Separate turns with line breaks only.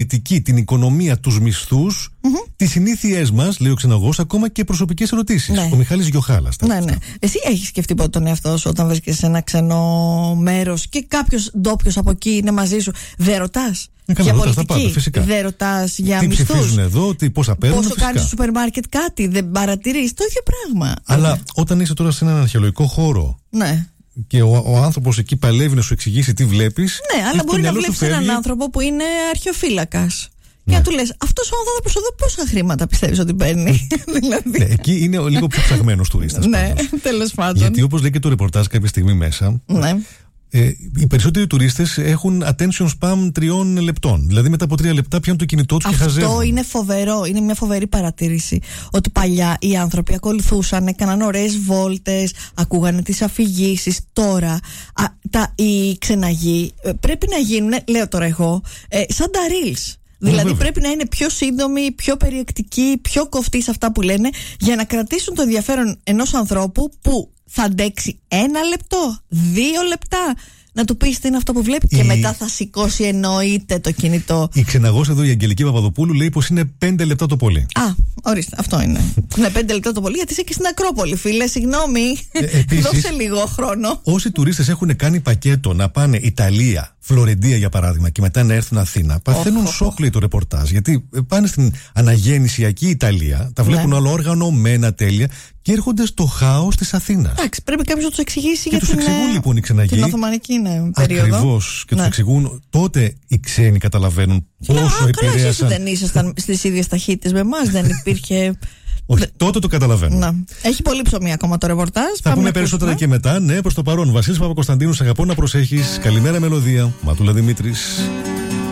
πολιτική, την οικονομία, τους μισθούς, τις συνήθειές μας, λέει ο ξεναγός, ακόμα και προσωπικές ερωτήσεις.
Ναι.
Ο Μιχάλης Γιοχάλας.
Ναι. Εσύ έχεις σκεφτεί ποτέ τον εαυτό σου όταν βρίσκεσαι σε ένα ξενό μέρος και κάποιος ντόπιος από εκεί είναι μαζί σου? Δεν ρωτάς? Για πολιτική, δεν ρωτάς για μισθούς?
Τι ψηφίζουν εδώ, πόσα παίρνουν?
Πόσο κάνεις στο σούπερ μάρκετ κάτι? Δεν παρατηρείς? Το ίδιο πράγμα.
Αλλά όταν είσαι τώρα σε έναν αρχαιολογικό χώρο.
Ναι.
Και ο άνθρωπος εκεί παλεύει να σου εξηγήσει τι βλέπεις.
Ναι, αλλά μπορεί να βλέπεις έναν άνθρωπο που είναι αρχαιοφύλακας. Και να του λες, αυτός ο άνθρωπος εδώ πόσα χρήματα πιστεύεις ότι παίρνει?
Δηλαδή. Ναι, εκεί είναι λίγο πιο ψαγμένος τουρίστας.
Ναι, τέλος πάντων.
Γιατί όπως λέει και το ρεπορτάζ κάποια στιγμή μέσα.
Ναι.
Οι περισσότεροι τουρίστες έχουν attention span 3 λεπτών. Δηλαδή μετά από 3 λεπτά πιάνουν το κινητό τους και χαζεύουν.
Αυτό είναι φοβερό. Είναι μια φοβερή παρατήρηση. Ότι παλιά οι άνθρωποι ακολουθούσαν, έκαναν ωραίες βόλτες, ακούγανε τις αφηγήσεις. Τώρα οι ξεναγοί πρέπει να γίνουν, λέω τώρα εγώ, σαν τα reels. Δηλαδή πρέπει να είναι πιο σύντομοι, πιο περιεκτικοί, πιο κοφτοί σε αυτά που λένε, για να κρατήσουν το ενδιαφέρον ενός ανθρώπου που θα αντέξει 1 λεπτό, 2 λεπτά να του πεις τι είναι αυτό που βλέπει και μετά θα σηκώσει εννοείται το κινητό.
Η ξεναγός εδώ, η Αγγελική Παπαδοπούλου, λέει πως είναι 5 λεπτά το πολύ.
Α, ορίστε, αυτό είναι. Είναι 5 λεπτά το πολύ, γιατί είσαι και στην Ακρόπολη, φίλε. Συγγνώμη. Δώσε λίγο χρόνο.
Όσοι τουρίστες έχουν κάνει πακέτο να πάνε Ιταλία, Φλωρεντία για παράδειγμα, και μετά να έρθουν Αθήνα, παθαίνουν σοκ, λέει το ρεπορτάζ. Γιατί πάνε στην αναγέννησιακή Ιταλία, τα βλέπουν όλα οργανωμένα τέλεια και έρχονται στο χάος της Αθήνας.
Εντάξει, πρέπει κάποιος να τους εξηγήσει
και τους εξηγούν λοιπόν οι ξεναγοί.
Την Οθωμανική περίοδο.
Ακριβώς. Και τους εξηγούν. Τότε οι ξένοι καταλαβαίνουν πόσο επηρέασαν.
Εσείς δεν ήσασταν στις ίδιες ταχύτητες με εμάς, δεν υπήρχε.
Όχι, τότε το καταλαβαίνω.
Να. Έχει πολύ ψωμί ακόμα το ρεπορτάζ.
Θα πούμε περισσότερα και μετά. Ναι, προς το παρόν. Βασίλης Παπακοσταντίνου, σ' αγαπώ να προσέχεις. Καλημέρα, μελωδία. Ματούλα Δημήτρης.